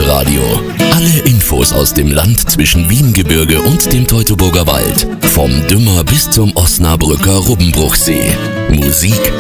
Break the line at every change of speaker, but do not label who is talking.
Lokalradio. Alle Infos aus dem Land zwischen Wiehengebirge und dem Teutoburger Wald. Vom Dümmer bis zum Osnabrücker Rubbenbruchsee. Musik